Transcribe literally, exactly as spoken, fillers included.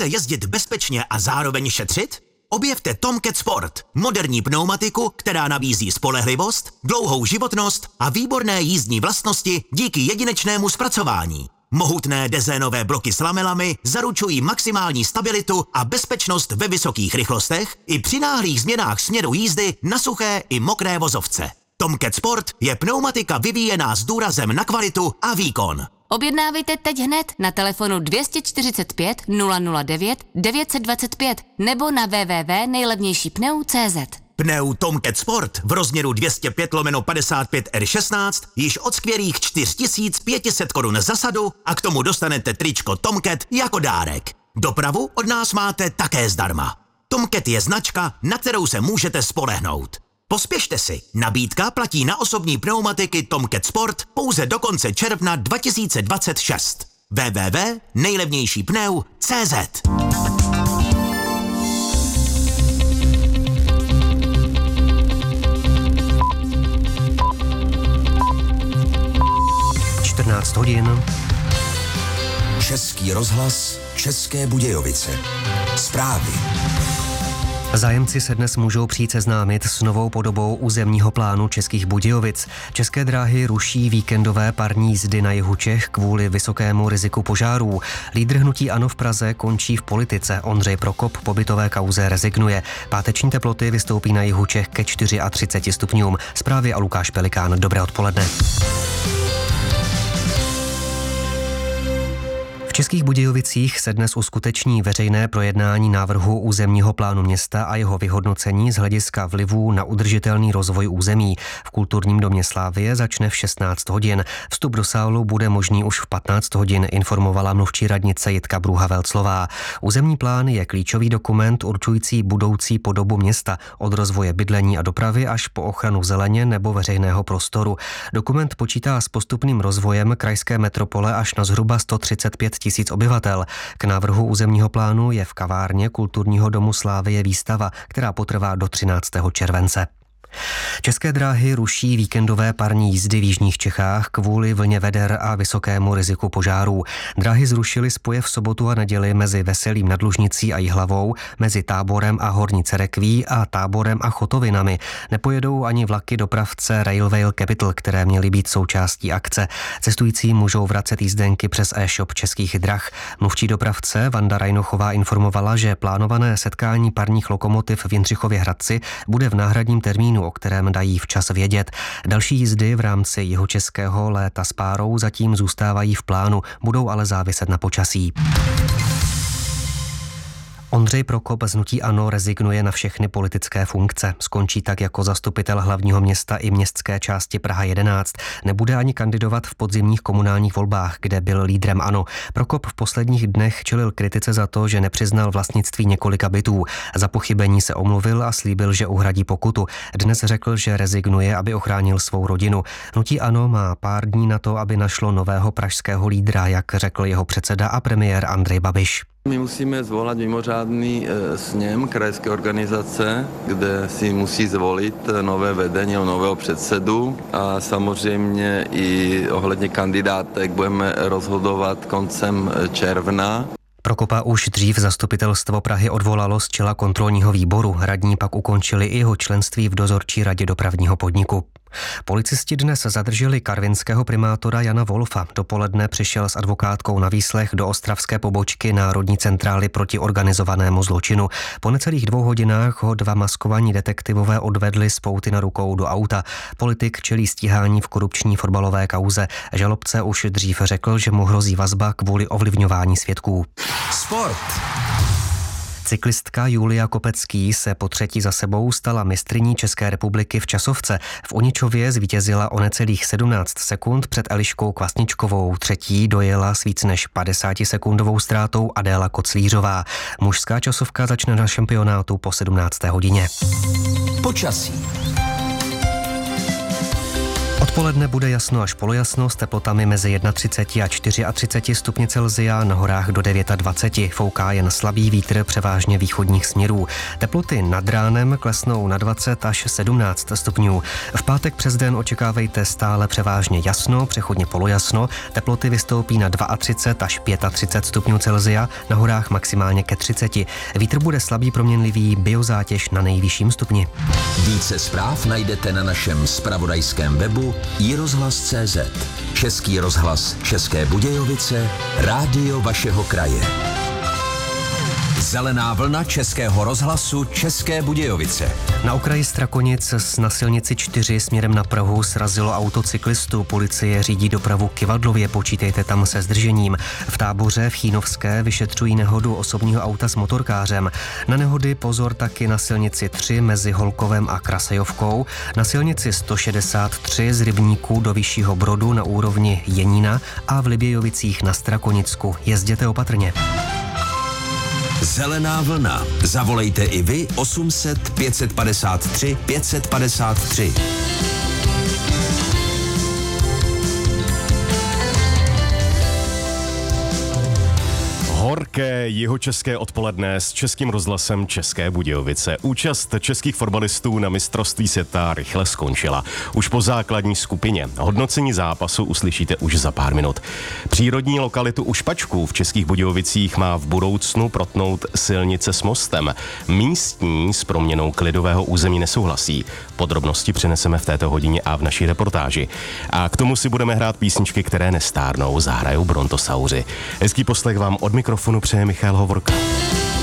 Chcete jezdit bezpečně a zároveň šetřit? Objevte Tomcat Sport, moderní pneumatiku, která nabízí spolehlivost, dlouhou životnost a výborné jízdní vlastnosti díky jedinečnému zpracování. Mohutné dezénové bloky s lamelami zaručují maximální stabilitu a bezpečnost ve vysokých rychlostech i při náhlých změnách směru jízdy na suché i mokré vozovce. Tomcat Sport je pneumatika vyvíjená s důrazem na kvalitu a výkon. Objednávejte teď hned na telefonu dvě stě čtyřicet pět nula nula devět devět set dvacet pět nebo na w w w tečka nejlevnější pneu tečka cé zet. Pneu Tomcat Sport v rozměru dvě stě pět lomeno padesát pět R šestnáct již od skvělých čtyři tisíce pět set korun za sadu a k tomu dostanete tričko Tomcat jako dárek. Dopravu od nás máte také zdarma. Tomcat je značka, na kterou se můžete spolehnout. Pospěšte si, nabídka platí na osobní pneumatiky Tomcat Sport pouze do konce června dva tisíce dvacet šest. w w w tečka nejlevnější pneu tečka cé zet. čtrnáct hodin. Český rozhlas, České Budějovice. Zprávy. Zájemci se dnes můžou přijít seznámit s novou podobou územního plánu Českých Budějovic. České dráhy ruší víkendové parní jízdy na jihu Čech kvůli vysokému riziku požárů. Lídr hnutí ANO v Praze končí v politice. Ondřej Prokop po bytové kauze rezignuje. Páteční teploty vystoupí na jihu Čech ke třiceti čtyřem stupňům. Zprávy a Lukáš Pelikán. Dobré odpoledne. V Českých Budějovicích se dnes uskuteční veřejné projednání návrhu územního plánu města a jeho vyhodnocení z hlediska vlivů na udržitelný rozvoj území. V kulturním domě Slávie začne v šestnáct hodin. Vstup do sálu bude možný už v patnáct hodin, informovala mluvčí radnice Jitka Brůha-Velclová. Územní plán je klíčový dokument určující budoucí podobu města, od rozvoje bydlení a dopravy až po ochranu zeleně nebo veřejného prostoru. Dokument počítá s postupným rozvojem krajské metropole až na zhruba sto třicet pět tisíc obyvatel. K návrhu územního plánu je v kavárně kulturního domu Slávie výstava, která potrvá do třináctého července. České dráhy ruší víkendové parní jízdy v jižních Čechách kvůli vlně veder a vysokému riziku požárů. Dráhy zrušily spoje v sobotu a neděli mezi Veselým nad Lužnicí a Jihlavou, mezi Táborem a Horní Cerekví a Táborem a Chotovinami. Nepojedou ani vlaky dopravce Railway Capital, které měly být součástí akce. Cestující můžou vracet jízdenky přes e-shop Českých drah. Mluvčí dopravce Vanda Rajnochová informovala, že plánované setkání parních lokomotiv v Jindřichově Hradci bude v náhradním termínu, o kterém dají včas vědět. Další jízdy v rámci jihočeského léta s párou zatím zůstávají v plánu, budou ale záviset na počasí. Ondřej Prokop z hnutí ANO rezignuje na všechny politické funkce. Skončí tak jako zastupitel hlavního města i městské části Praha jedenáct. Nebude ani kandidovat v podzimních komunálních volbách, kde byl lídrem ANO. Prokop v posledních dnech čelil kritice za to, že nepřiznal vlastnictví několika bytů. Za pochybení se omluvil a slíbil, že uhradí pokutu. Dnes řekl, že rezignuje, aby ochránil svou rodinu. Hnutí ANO má pár dní na to, aby našlo nového pražského lídra, jak řekl jeho předseda a premiér Andrej Babiš. My musíme zvolat mimořádný e, sněm krajské organizace, kde si musí zvolit nové vedení, nového předsedu a samozřejmě i ohledně kandidátek budeme rozhodovat koncem června. Prokopa už dřív zastupitelstvo Prahy odvolalo z čela kontrolního výboru. Radní pak ukončili i jeho členství v dozorčí radě dopravního podniku. Policisti dnes zadrželi karvinského primátora Jana Wolfa. Dopoledne přišel s advokátkou na výslech do ostravské pobočky Národní centrály proti organizovanému zločinu. Po necelých dvou hodinách ho dva maskovaní detektivové odvedli s pouty na rukou do auta. Politik čelí stíhání v korupční fotbalové kauze. Žalobce už dřív řekl, že mu hrozí vazba kvůli ovlivňování svědků. Sport. Cyklistka Julia Kopecký se po třetí za sebou stala mistryní České republiky v časovce. V Oničově zvítězila o necelých sedmnáct sekund před Eliškou Kvasničkovou. Třetí dojela s víc než padesátisekundovou ztrátou Adéla Koclířová. Mužská časovka začne na šampionátu po sedmnácté hodině. Počasí. Odpoledne bude jasno až polojasno s teplotami mezi třicet jedna a třicet čtyři stupni Celsia, na horách do dvacet devět. Fouká jen slabý vítr převážně východních směrů. Teploty nad ránem klesnou na dvacet až sedmnáct stupňů. V pátek přes den očekávejte stále převážně jasno, přechodně polojasno. Teploty vystoupí na třicet dva až třicet pět stupňů Celsia, na horách maximálně ke třiceti. Vítr bude slabý proměnlivý, biozátěž na nejvyšším stupni. Více zpráv najdete na našem zpravodajském webu i rozhlas tečka cé zet. Český rozhlas České Budějovice, rádio vašeho kraje. Zelená vlna Českého rozhlasu České Budějovice. Na okraji Strakonic na silnici čtyři směrem na Prahu srazilo auto cyklistu. Policie řídí dopravu Kivadlově, počítejte tam se zdržením. V Táboře v Chínovské vyšetřují nehodu osobního auta s motorkářem. Na nehody pozor taky na silnici tři mezi Holkovem a Krasejovkou, na silnici sto šedesát tři z Rybníků do Vyššího Brodu na úrovni Jenína a v Libějovicích na Strakonicku. Jezděte opatrně. Zelená vlna. Zavolejte i vy osm set pět padesát tři pět padesát tři. Horké jihočeské odpoledne s Českým rozhlasem České Budějovice. Účast českých fotbalistů na mistrovství světa rychle skončila. Už po základní skupině. Hodnocení zápasu uslyšíte už za pár minut. Přírodní lokalitu u Špačků v Českých Budějovicích má v budoucnu protnout silnice s mostem. Místní s proměnou klidového území nesouhlasí. Podrobnosti přeneseme v této hodině a v naší reportáži. A k tomu si budeme hrát písničky, které nestárnou, zahrajou Brontosauři. Hezký poslech vám od mikrofonu přeje Michal Hovorka.